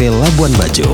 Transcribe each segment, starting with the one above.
RRI Labuan Bajo.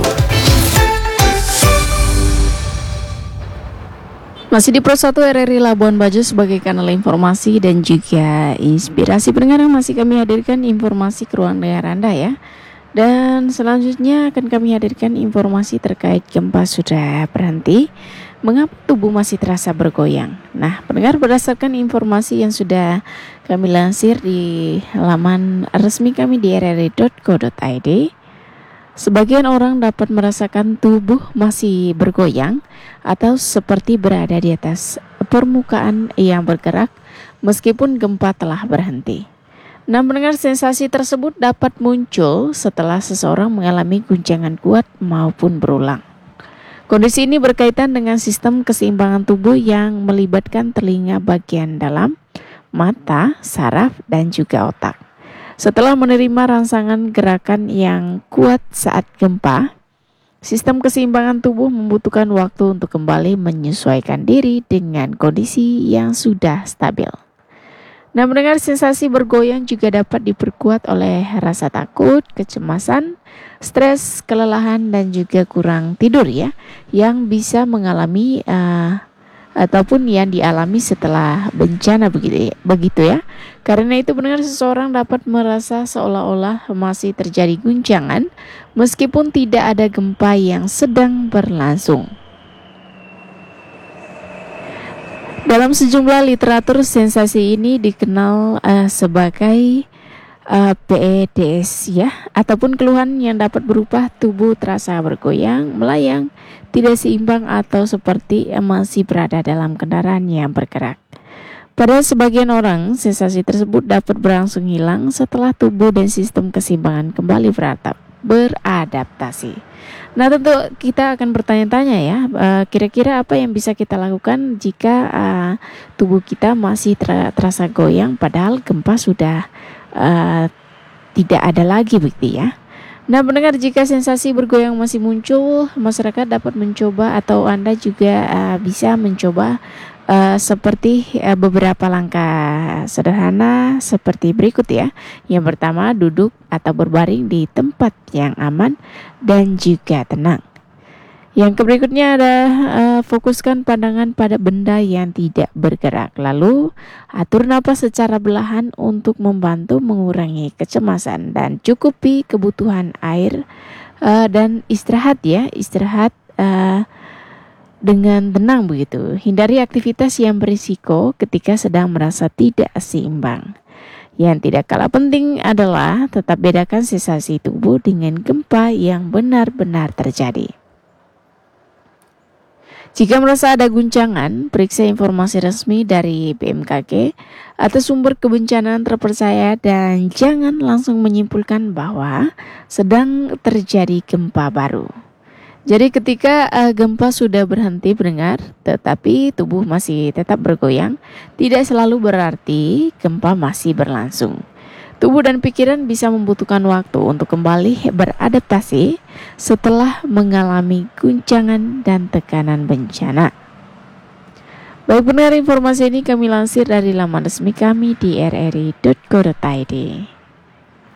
Masih di Pro 1 RRI Labuan Bajo sebagai kanal informasi dan juga inspirasi pendengar yang masih kami hadirkan informasi ke ruang dengar Anda ya. Dan selanjutnya akan kami hadirkan informasi terkait gempa sudah berhenti, mengapa tubuh masih terasa bergoyang. Nah, pendengar, berdasarkan informasi yang sudah kami lansir di laman resmi kami di rri.co.id, sebagian orang dapat merasakan tubuh masih bergoyang atau seperti berada di atas permukaan yang bergerak meskipun gempa telah berhenti. Nah, mendengar sensasi tersebut dapat muncul setelah seseorang mengalami guncangan kuat maupun berulang. Kondisi ini berkaitan dengan sistem keseimbangan tubuh yang melibatkan telinga bagian dalam, mata, saraf, dan juga otak. Setelah menerima rangsangan gerakan yang kuat saat gempa, sistem keseimbangan tubuh membutuhkan waktu untuk kembali menyesuaikan diri dengan kondisi yang sudah stabil. Nah, mendengar sensasi bergoyang juga dapat diperkuat oleh rasa takut, kecemasan, stres, kelelahan, dan juga kurang tidur ya, yang bisa mengalami ataupun yang dialami setelah bencana begitu ya. Karena itu pendengar, seseorang dapat merasa seolah-olah masih terjadi guncangan meskipun tidak ada gempa yang sedang berlangsung. Dalam sejumlah literatur, sensasi ini dikenal sebagai PEDS ya, ataupun keluhan yang dapat berupa tubuh terasa bergoyang, melayang, tidak seimbang, atau seperti masih berada dalam kendaraan yang bergerak. Pada sebagian orang, sensasi tersebut dapat berangsur hilang setelah tubuh dan sistem keseimbangan kembali beradaptasi. Nah, tentu kita akan bertanya-tanya ya, kira-kira apa yang bisa kita lakukan jika tubuh kita masih terasa goyang padahal gempa sudah tidak ada lagi begitu ya. Nah, mendengar, jika sensasi bergoyang masih muncul, masyarakat dapat mencoba atau Anda juga bisa mencoba seperti beberapa langkah sederhana seperti berikut ya. Yang pertama, duduk atau berbaring di tempat yang aman dan juga tenang. Yang berikutnya adalah fokuskan pandangan pada benda yang tidak bergerak. Lalu atur napas secara perlahan untuk membantu mengurangi kecemasan, dan cukupi kebutuhan air dan istirahat ya. Istirahat dengan tenang begitu. Hindari aktivitas yang berisiko ketika sedang merasa tidak seimbang. Yang tidak kalah penting adalah tetap bedakan sensasi tubuh dengan gempa yang benar-benar terjadi. Jika merasa ada guncangan, periksa informasi resmi dari BMKG atau sumber kebencanaan terpercaya dan jangan langsung menyimpulkan bahwa sedang terjadi gempa baru. Jadi ketika gempa sudah berhenti pendengar, tetapi tubuh masih tetap bergoyang, tidak selalu berarti gempa masih berlangsung. Tubuh dan pikiran bisa membutuhkan waktu untuk kembali beradaptasi setelah mengalami guncangan dan tekanan bencana. Baik pendengar, informasi ini kami lansir dari laman resmi kami di rri.co.id.